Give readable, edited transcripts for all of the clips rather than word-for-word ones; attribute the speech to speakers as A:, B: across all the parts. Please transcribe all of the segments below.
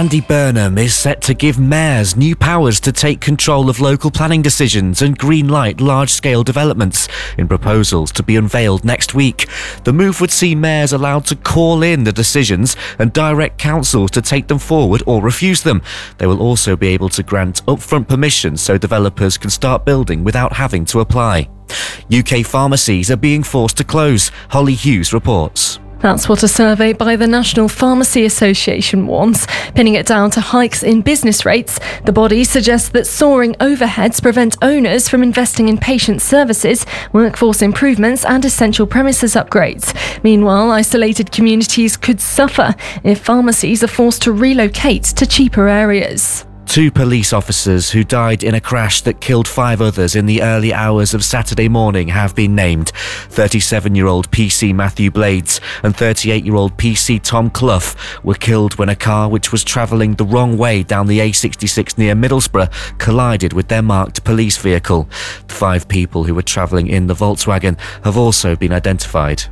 A: Andy Burnham is set to give mayors new powers to take control of local planning decisions and greenlight large-scale developments in proposals to be unveiled next week. The move would see mayors allowed to call in the decisions and direct councils to take them forward or refuse them. They will also be able to grant upfront permission so developers can start building without having to apply. UK pharmacies are being forced to close, Holly Hughes reports.
B: That's what a survey by the National Pharmacy Association warns. Pinning it down to hikes in business rates, the body suggests that soaring overheads prevent owners from investing in patient services, workforce improvements and essential premises upgrades. Meanwhile, isolated communities could suffer if pharmacies are forced to relocate to cheaper areas.
A: 2 police officers who died in a crash that killed 5 others in the early hours of Saturday morning have been named. 37-year-old PC Matthew Blades and 38-year-old PC Tom Clough were killed when a car which was travelling the wrong way down the A66 near Middlesbrough collided with their marked police vehicle. The 5 people who were travelling in the Volkswagen have also been identified.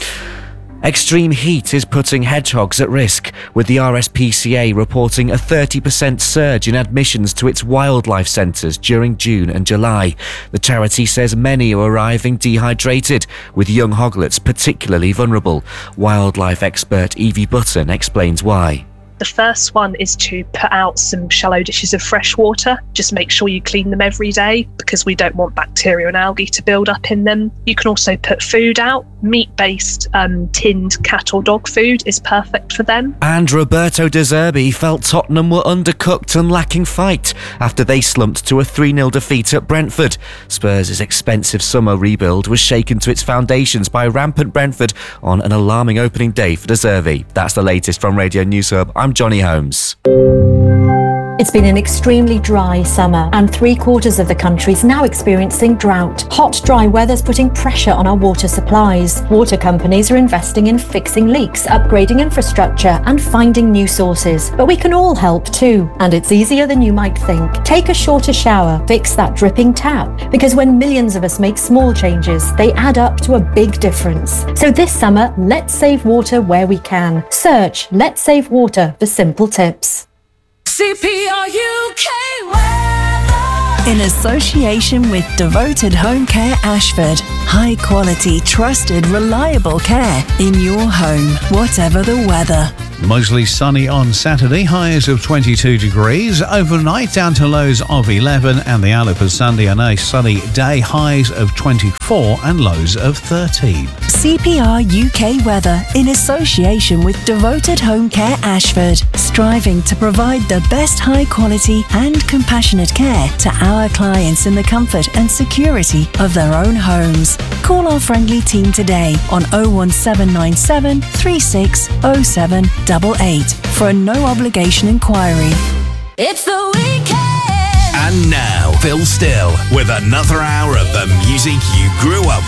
A: Extreme heat is putting hedgehogs at risk, with the RSPCA reporting a 30% surge in admissions to its wildlife centres during June and July. The charity says many are arriving dehydrated, with young hoglets particularly vulnerable. Wildlife expert Evie Button explains why.
C: The first one is to put out some shallow dishes of fresh water. Just make sure you clean them every day because we don't want bacteria and algae to build up in them. You can also put food out. Meat-based tinned cat or dog food is perfect for them.
A: And Roberto De Zerbi felt Tottenham were undercooked and lacking fight after they slumped to a 3-0 defeat at Brentford. Spurs' expensive summer rebuild was shaken to its foundations by rampant Brentford on an alarming opening day for De Zerbi. That's the latest from Radio News Hub. I'm Johnny Holmes.
D: It's been an extremely dry summer and 3/4 of the country's now experiencing drought. Hot, dry weather's putting pressure on our water supplies. Water companies are investing in fixing leaks, upgrading infrastructure and finding new sources. But we can all help too, and it's easier than you might think. Take a shorter shower, fix that dripping tap, because when millions of us make small changes, they add up to a big difference. So this summer, let's save water where we can. Search Let's Save Water for simple tips.
E: CPR UK weather. In association with Devoted Home Care Ashford. High quality, trusted, reliable care in your home, whatever the weather.
F: Mostly sunny on Saturday, highs of 22 degrees. Overnight down to lows of 11, and the outlook for Sunday on a sunny day, highs of 24 and lows of 13.
E: CPR UK weather in association with Devoted Home Care Ashford, striving to provide the best high quality and compassionate care to our clients in the comfort and security of their own homes. Call our friendly team today on 01797 360788 for a no obligation inquiry.
G: It's the weekend!
H: And now, Phil Still with another hour of the music you grew up